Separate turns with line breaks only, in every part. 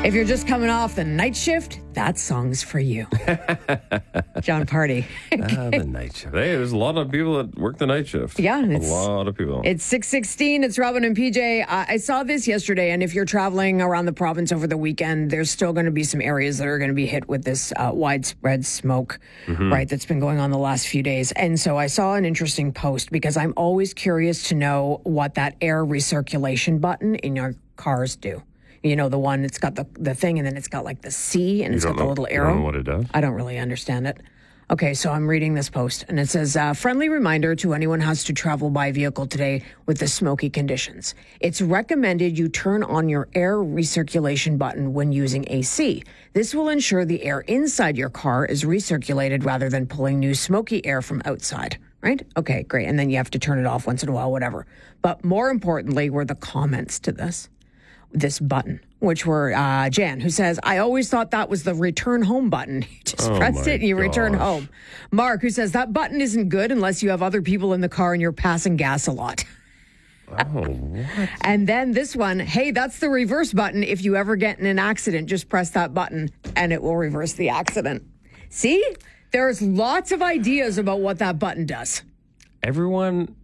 If you're just coming off the night shift, that song's for you. John Party.
The night shift. Hey, there's a lot of people that work the night shift.
Yeah.
A lot of people.
It's 6:16. It's Robin and PJ. I saw this yesterday, and if you're traveling around the province over the weekend, there's still going to be some areas that are going to be hit with this widespread smoke, right, that's been going on the last few days. And so I saw an interesting post because I'm always curious to know what that air recirculation button in your cars do. You know, the one that's got the thing, and then it's got like the C, and it's got the little arrow.
You don't know what it does?
I don't really understand it. Okay, so I'm reading this post, and it says, friendly reminder to anyone who has to travel by vehicle today with the smoky conditions. It's recommended you turn on your air recirculation button when using AC. This will ensure the air inside your car is recirculated rather than pulling new smoky air from outside. Right? Okay, great. And then you have to turn it off once in a while, whatever. But more importantly were the comments to this button, which were Jan, who says, I always thought that was the return home button. You just pressed it and you return home. Mark, who says that button isn't good unless you have other people in the car and you're passing gas a lot.
Oh, what?
And then this one, hey, that's the reverse button. If you ever get in an accident, just press that button and it will reverse the accident. See? There's lots of ideas about what that button does.
Everyone...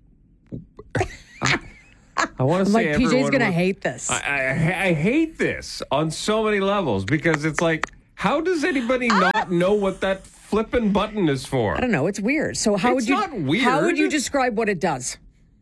I want to say
PJ's going to hate this.
I hate this on so many levels because it's like, how does anybody not know what that flippin' button is for?
I don't know. It's weird. So how would you describe what it does?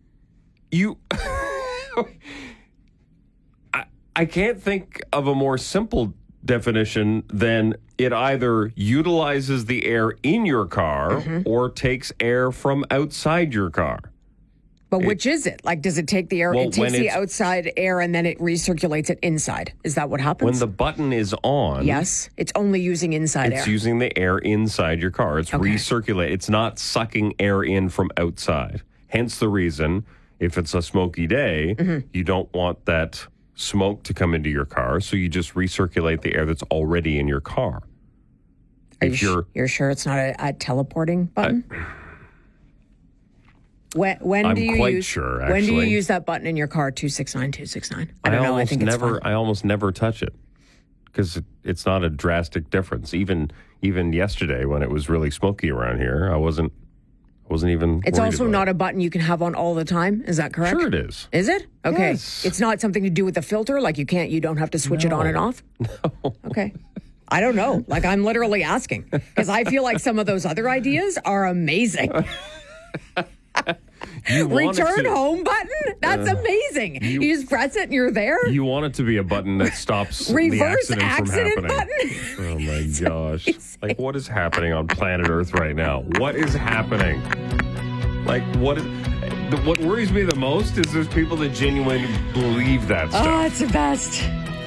I can't think of a more simple definition than it either utilizes the air in your car or takes air from outside your car.
But which is it? Like, does it take the air?
Well,
it takes the outside air and then it recirculates it inside. Is that what happens?
When the button is on.
Yes. It's only using inside air.
It's using the air inside your car. It's recirculating. It's not sucking air in from outside. Hence the reason, if it's a smoky day, you don't want that smoke to come into your car. So you just recirculate the air that's already in your car.
You're sure it's not a teleporting button? When do you use that button in your car? 269-269. I don't know. I think it's fun.
I almost never touch it because it's not a drastic difference. Even yesterday when it was really smoky around here, I wasn't even.
It's also not a button you can have on all the time. Is that correct?
Sure, it is.
Is it? Okay.
Yes.
It's not something to do with the filter. Like you don't have to switch it on and off.
No.
Okay. I don't know. Like I'm literally asking because I feel like some of those other ideas are amazing. Return home button? That's amazing. You just press it and you're there?
You want it to be a button that stops
reverse
the accident from happening.
Button?
Oh my gosh. Like what is happening on planet Earth right now? What is happening? Like what worries me the most is there's people that genuinely believe that stuff.
Oh, it's the best.